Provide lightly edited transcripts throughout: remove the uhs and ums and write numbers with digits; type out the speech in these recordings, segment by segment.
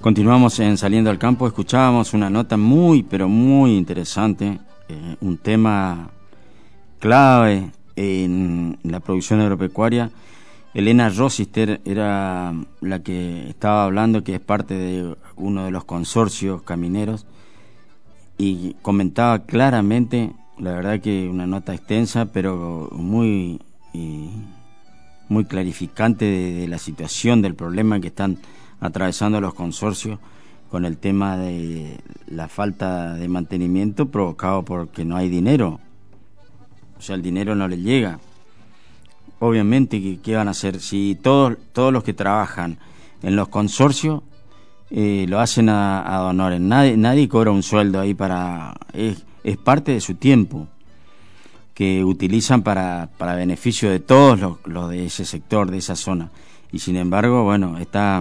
Continuamos en Saliendo al Campo. Escuchábamos una nota muy, pero muy interesante, un tema clave en la producción agropecuaria. Elena Rosister era la que estaba hablando, que es parte de uno de los consorcios camineros, y comentaba claramente, la verdad que una nota extensa, pero muy clarificante de la situación, del problema que están atravesando los consorcios con el tema de la falta de mantenimiento provocado porque no hay dinero. O sea, el dinero no le llega. Obviamente, ¿qué van a hacer? Si todos los que trabajan en los consorcios lo hacen a honores, nadie cobra un sueldo ahí es parte de su tiempo que utilizan para beneficio de todos los de ese sector, de esa zona. Y sin embargo, bueno, está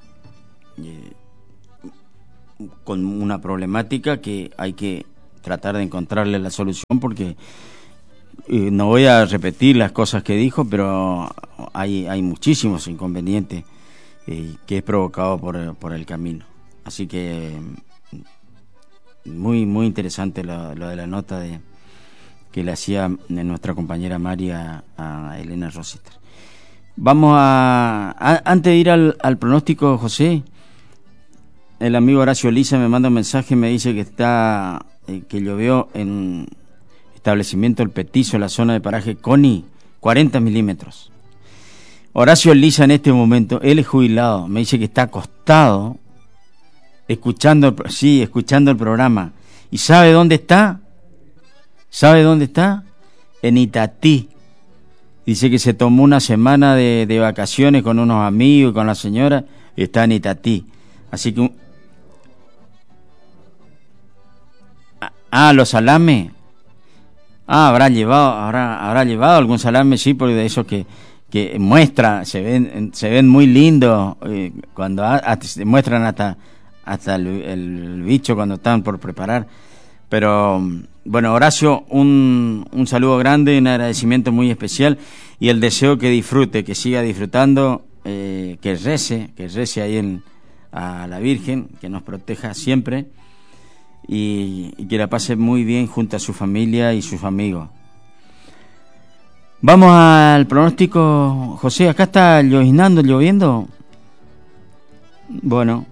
con una problemática que hay que tratar de encontrarle la solución, porque no voy a repetir las cosas que dijo, pero hay muchísimos inconvenientes que es provocado por el camino. Así que muy interesante lo de la nota que le hacía nuestra compañera María a Elena Rosister. Vamos antes de ir al pronóstico, José, el amigo Horacio Lisa me manda un mensaje, me dice que llovió en establecimiento El Petizo, en la zona de paraje Coni, 40 milímetros. Horacio Lisa en este momento, él es jubilado, me dice que está acostado escuchando el programa. ¿Y sabe dónde está? En Itatí. Dice que se tomó una semana de vacaciones con unos amigos y con la señora, y está en Itatí. Así que los salames. Habrá llevado algún salame, sí, porque de esos que muestra, se ven muy lindos, cuando muestran hasta el bicho cuando están por preparar. Pero bueno, Horacio, un saludo grande, un agradecimiento muy especial, y el deseo que disfrute, que siga disfrutando, que rece ahí a la Virgen, que nos proteja siempre, y que la pase muy bien junto a su familia y sus amigos. Vamos al pronóstico, José. Acá está lloviendo. Bueno.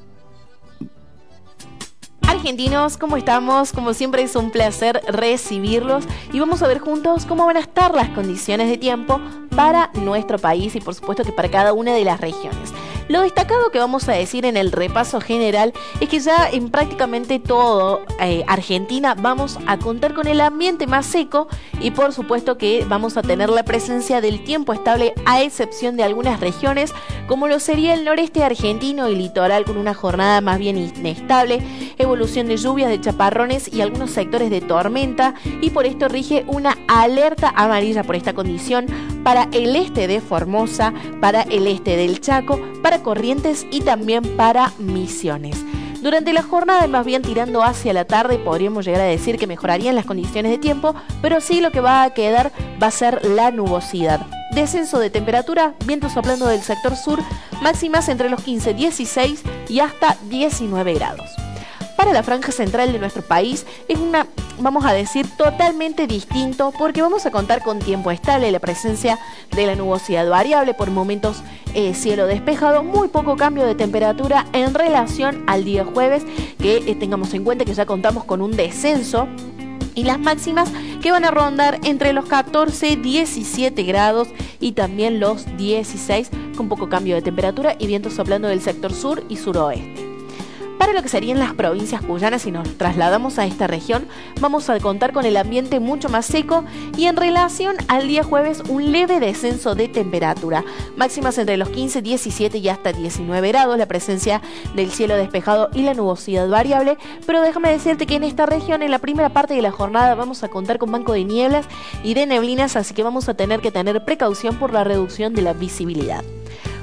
Argentinos, ¿cómo estamos? Como siempre es un placer recibirlos y vamos a ver juntos cómo van a estar las condiciones de tiempo para nuestro país y por supuesto que para cada una de las regiones. Lo destacado que vamos a decir en el repaso general es que ya en prácticamente todo Argentina vamos a contar con el ambiente más seco y por supuesto que vamos a tener la presencia del tiempo estable, a excepción de algunas regiones como lo sería el noreste argentino y litoral, con una jornada más bien inestable, evolución de lluvias, de chaparrones y algunos sectores de tormenta, y por esto rige una alerta amarilla por esta condición para el este de Formosa, para el este del Chaco, para Corrientes y también para Misiones. Durante la jornada, más bien tirando hacia la tarde, podríamos llegar a decir que mejorarían las condiciones de tiempo, pero sí lo que va a quedar va a ser la nubosidad. Descenso de temperatura, viento soplando del sector sur, máximas entre los 15, 16 y hasta 19 grados. Para la franja central de nuestro país es vamos a decir, totalmente distinto, porque vamos a contar con tiempo estable, la presencia de la nubosidad variable, por momentos cielo despejado, muy poco cambio de temperatura en relación al día jueves, que tengamos en cuenta que ya contamos con un descenso, y las máximas que van a rondar entre los 14, 17 grados y también los 16, con poco cambio de temperatura y viento soplando del sector sur y suroeste. Para lo que serían las provincias cuyanas, si nos trasladamos a esta región, vamos a contar con el ambiente mucho más seco y en relación al día jueves un leve descenso de temperatura. Máximas entre los 15, 17 y hasta 19 grados, la presencia del cielo despejado y la nubosidad variable, pero déjame decirte que en esta región, en la primera parte de la jornada, vamos a contar con banco de nieblas y de neblinas, así que vamos a tener que tener precaución por la reducción de la visibilidad.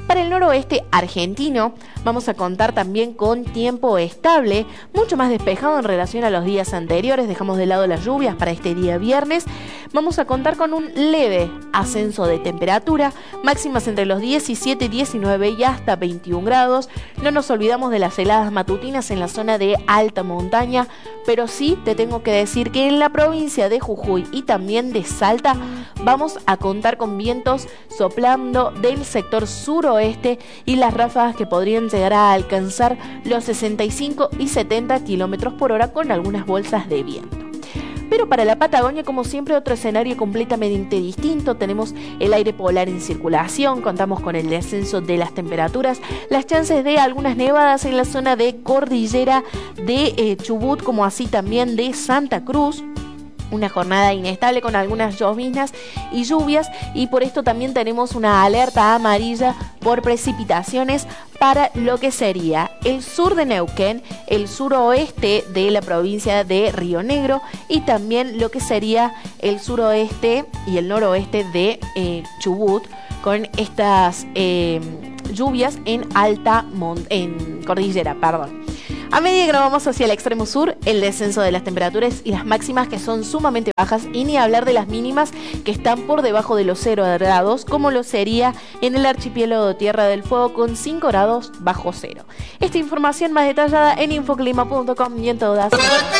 Para el noroeste argentino vamos a contar también con tiempo estable, mucho más despejado en relación a los días anteriores. Dejamos de lado las lluvias para este día viernes. Vamos a contar con un leve ascenso de temperatura, máximas entre los 17, 19 y hasta 21 grados. No nos olvidamos de las heladas matutinas en la zona de alta montaña, pero sí te tengo que decir que en la provincia de Jujuy y también de Salta vamos a contar con vientos soplando del sector suroeste y las ráfagas que podrían llegar a alcanzar los 65 y 70 kilómetros por hora con algunas bolsas de viento. Pero para la Patagonia, como siempre, otro escenario completamente distinto. Tenemos el aire polar en circulación, contamos con el descenso de las temperaturas, las chances de algunas nevadas en la zona de cordillera de Chubut, como así también de Santa Cruz. Una jornada inestable con algunas lloviznas y lluvias, y por esto también tenemos una alerta amarilla por precipitaciones para lo que sería el sur de Neuquén, el suroeste de la provincia de Río Negro y también lo que sería el suroeste y el noroeste de Chubut, con estas lluvias en cordillera, perdón. A medida que nos vamos hacia el extremo sur, el descenso de las temperaturas y las máximas que son sumamente bajas, y ni hablar de las mínimas que están por debajo de los 0 grados, como lo sería en el archipiélago de Tierra del Fuego con 5 grados bajo cero. Esta información más detallada en infoclima.com y en todas